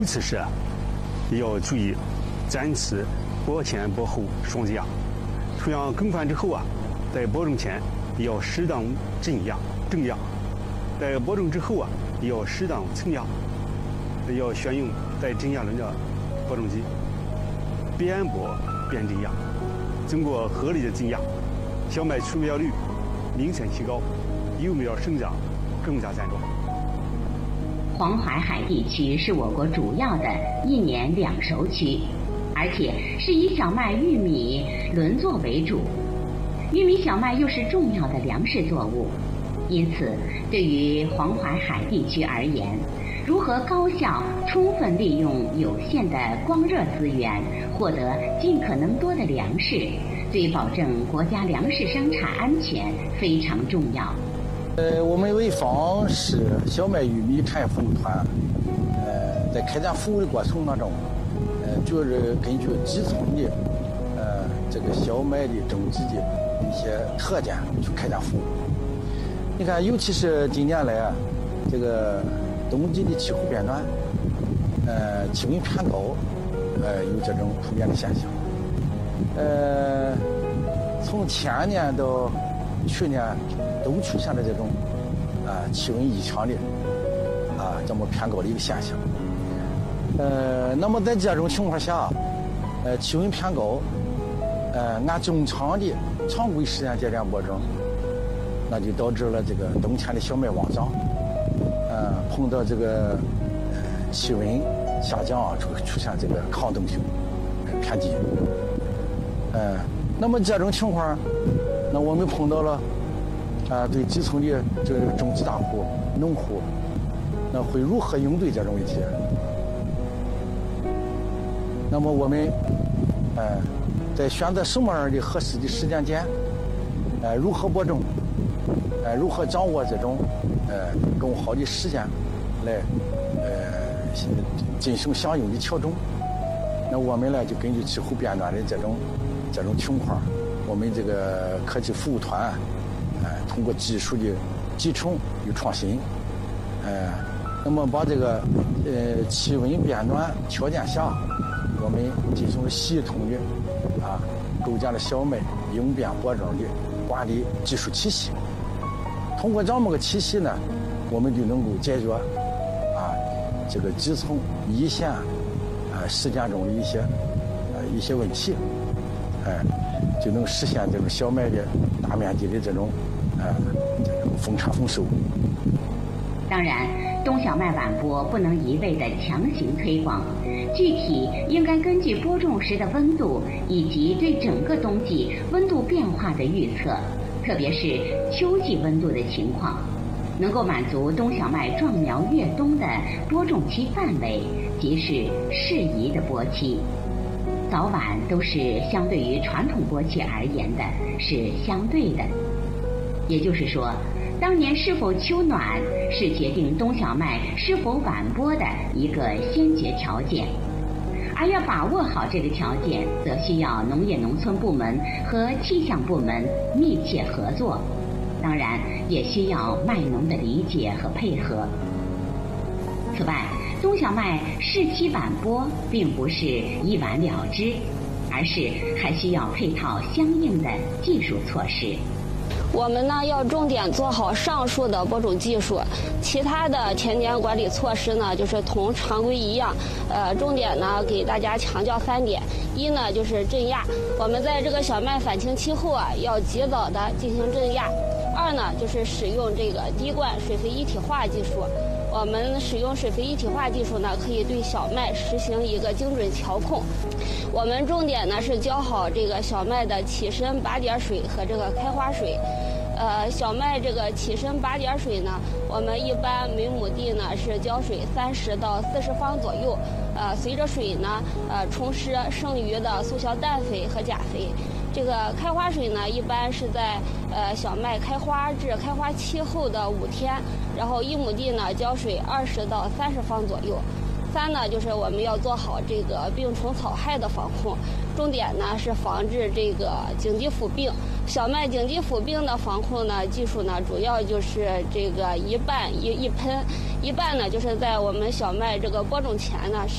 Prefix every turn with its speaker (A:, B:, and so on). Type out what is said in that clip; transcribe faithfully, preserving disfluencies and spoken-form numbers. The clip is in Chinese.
A: 其次是要注意展翅播前播后双击压，出氧更换之后啊，在播种前要适当镇压正压，在播种之后啊要适当增压，要选用带镇压轮的播种机，边播边镇压。经过合理的镇压，小麦出苗率明显提高，幼苗生长更加健壮。
B: 黄淮海地区是我国主要的一年两熟区，而且是以小麦、玉米轮作为主。玉米、小麦又是重要的粮食作物，因此，对于黄淮海地区而言，如何高效、充分利用有限的光热资源，获得尽可能多的粮食，对保证国家粮食生产安全非常重要。
C: 呃，我们潍坊市小麦、玉米产业服务团，呃，在开展服务的过程当中，呃，主要是根据基层的，呃，这个小麦的种植的一些特点去开展服务。你看，尤其是近年来啊，这个冬季的气候变暖，呃，气温偏高，呃，有这种普遍的现象。呃，从前年到去年都出现了这种啊、呃、气温异常的啊这么偏高的一个现象。呃，那么在这种情况下，呃，气温偏高，呃，按正常的常规时间节点播种，那就导致了这个冬天的小麦旺长，呃，碰到这个呃气温下降啊，就会出现这个抗冻性呃偏低。呃，那么这种情况，那我们碰到了啊、呃，对基层的这个种植大户、农户，那会如何应对这种问题？那么我们呃，在选择什么样的合适的时间点，呃，如何播种，呃，如何掌握这种呃更好的时间来呃进行相应的调整？那我们呢，就根据气候变暖的这种这种情况，我们这个科技服务团，呃，通过技术的集成与创新，呃，那么把这个呃气温变暖条件下，我们进行了系统的啊构建了小麦应变播种的管理技术体系。通过这么个体系呢，我们就能够解决啊这个基层一线啊实践中的一些呃一些问题，哎、呃，就能实现这种小麦的大面积的这种呃这种丰产丰收。
B: 当然，冬小麦晚播不能一味的强行推广，具体应该根据播种时的温度以及对整个冬季温度变化的预测，特别是秋季温度的情况，能够满足冬小麦壮苗越冬的播种期范围，即是适宜的播期。早晚都是相对于传统播期而言的是相对的，也就是说，当年是否秋暖是决定冬小麦是否晚播的一个先决条件，而要把握好这个条件，则需要农业农村部门和气象部门密切合作，当然也需要麦农的理解和配合。此外，冬小麦适期晚播并不是一完了之，而是还需要配套相应的技术措施。
D: 我们呢要重点做好上述的播种技术，其他的田间管理措施呢就是同常规一样，呃，重点呢给大家强调三点：一呢就是镇压，我们在这个小麦返青期后啊，要及早的进行镇压；二呢就是使用这个滴灌水肥一体化技术。我们使用水肥一体化技术呢，可以对小麦实行一个精准调控。我们重点呢是浇好这个小麦的起身拔点水和这个开花水。呃，小麦这个起身拔点水呢，我们一般每亩地呢是浇水三十到四十方左右。呃，随着水呢，呃，充施剩余的速效氮肥和钾肥。这个开花水呢，一般是在呃小麦开花至开花期后的五天，然后一亩地呢浇水二十到三十方左右。三呢，就是我们要做好这个病虫草害的防控，重点呢是防治这个荆棘腐病。小麦荆棘腐病的防控呢，技术呢主要就是这个一半一一喷，一半呢就是在我们小麦这个播种前呢。